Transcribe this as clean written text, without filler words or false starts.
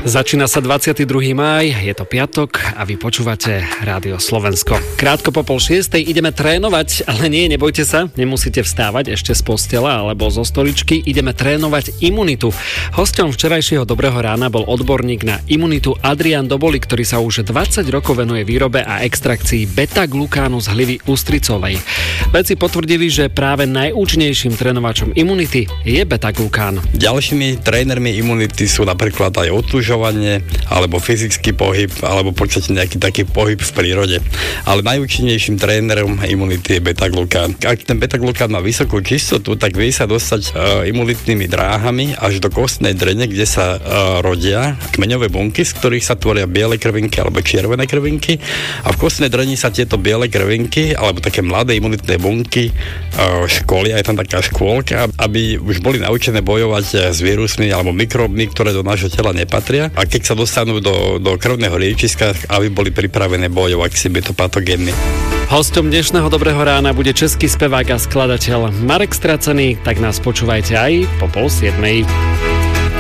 Začína sa 22. máj, je to piatok a vy počúvate Rádio Slovensko. Krátko po 5:30 ideme trénovať, ale nebojte sa, nemusíte vstávať ešte z postela alebo zo stoličky, ideme trénovať imunitu. Hosťom včerajšieho Dobrého rána bol odborník na imunitu Adrián Doboli, ktorý sa už 20 rokov venuje výrobe a extrakcii beta-glukánu z hливy ústricovej. Vedci potvrdili, že práve najúčinnejším trénovačom imunity je beta-glukán. Ďalšími trénermi imunity sú napríklad aj otužovanie, alebo fyzický pohyb, alebo počať nejaký taký pohyb v prírode. Ale najúčinnejším trénerom imunity je beta-glukán. Ak ten beta-glukán má vysokú čistotu, tak vie sa dostať imunitnými dráhami až do kostnej drene, kde sa rodia kmeňové bunky, z ktorých sa tvoria biele krvinky alebo červené krvinky. A v kostnej dreni sa tieto biele krvinky, alebo také mladé imunitné bunky školia, je tam taká škôlka, aby už boli naučené bojovať s vírusmi alebo mikróbmi, ktoré do nášho tela nepatria. A keď sa dostanú do krvného liečiska, aby boli pripravené bojovať s týmito patogénmi. Hosťom dnešného Dobrého rána bude český spevák a skladateľ Marek Stracený, tak nás počúvajte aj po 6:30.